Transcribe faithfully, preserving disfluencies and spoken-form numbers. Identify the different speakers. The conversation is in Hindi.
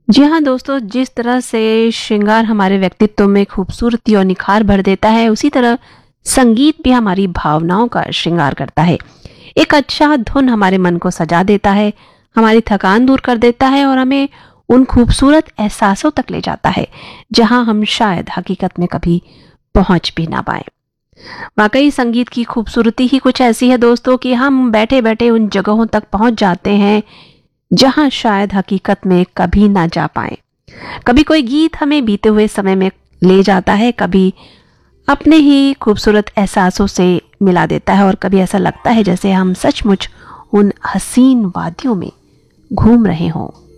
Speaker 1: जी हाँ दोस्तों, जिस तरह से श्रृंगार हमारे व्यक्तित्व में खूबसूरती और निखार भर देता है, उसी तरह संगीत भी हमारी भावनाओं का श्रृंगार करता है। एक अच्छा धुन हमारे मन को सजा देता है, हमारी थकान दूर कर देता है और हमें उन खूबसूरत एहसासों तक ले जाता है जहां हम शायद हकीकत में कभी पहुंच भी ना पाए। वाकई संगीत की खूबसूरती ही कुछ ऐसी है दोस्तों कि हम बैठे बैठे उन जगहों तक पहुंच जाते हैं जहां शायद हकीकत में कभी ना जा पाए। कभी कोई गीत हमें बीते हुए समय में ले जाता है, कभी अपने ही खूबसूरत एहसासों से मिला देता है और कभी ऐसा लगता है जैसे हम सचमुच उन हसीन वादियों में घूम रहे हों।